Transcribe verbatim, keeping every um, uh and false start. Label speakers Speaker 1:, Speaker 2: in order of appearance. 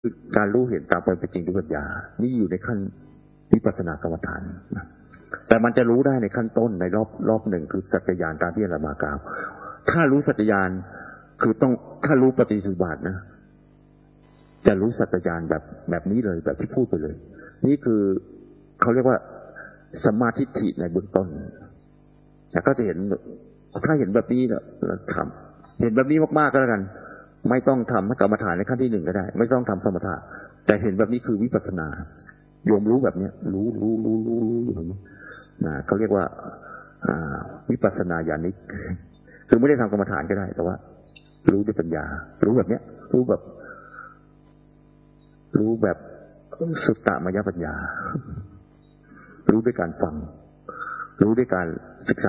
Speaker 1: คือการรู้เห็นตามเป็นจริงด้วยปัญญานี่อยู่ในขั้นวิปัสสนากรรมฐานนะแต่มันจะรู้ได้ในขั้นต้นในรอบรอบหนึ่งคือสัจจญาณตามที่เรามากล่าวถ้ารู้สัจจญาณคือต้องถ้ารู้ปฏิสุบาทนะจะรู้สัจจญาณแบบแบบนี้เลยแบบที่พูดไปเลยนี่คือเขาเรียกว่าสัมมาทิฏฐิในเบื้องต้นแล้วก็จะเห็นถ้าเห็นแบบนี้เนี่ยทำเห็นแบบนี้มากๆก็แล้วกันไม่ต้องทำกรรมฐานในขั้นที่หนึ่งก็ได้ไม่ต้องทำสมถะแต่เห็นแบบนี้คือวิปัสสนาโยมรู้แบบเนี้ยรู้รู้รู้รู้รู้อยู่นะเขาเรียกว่าวิปัสสนาญาณิกคือไม่ได้ทำกรรมฐานก็ได้แต่ว่ารู้ด้วยปัญญารู้แบบเนี้ยรู้แบบรู้แบบสุตตมยปัญญารู้ด้วยการฟังรู้ด้วยการ